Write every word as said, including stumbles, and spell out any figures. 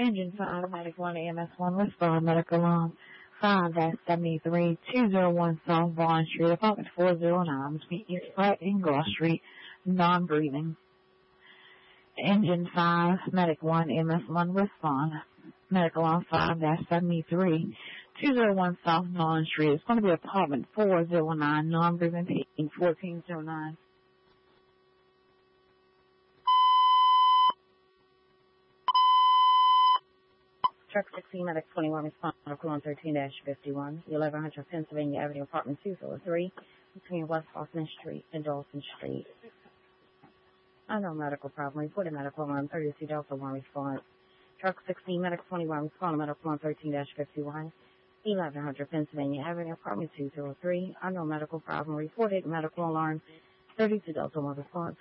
Engine five, Medic one, A M S one, respond, medical alarm five seventy-three two oh one South Vaughn Street, apartment four oh nine, speaking Spratt in Gloss Street, non-breathing. Engine five, Medic one, A M S one, respond, medical alarm five seventy-three two oh one South Vaughn Street. It's going to be apartment four oh nine, non-breathing, peaking fourteen oh nine. Truck sixteen, Medic twenty-one, respond, medical on thirteen fifty-one, eleven hundred Pennsylvania Avenue, apartment two oh three, between West Hoffman Street and Dawson Street. I know medical problem. Reported medical on thirty-two Delta one, response. Truck sixteen, Medic twenty-one, respond, medical on thirteen fifty-one, eleven hundred Pennsylvania Avenue, apartment two oh three. I know medical problem. Reported medical alarm, thirty-two Delta one, response.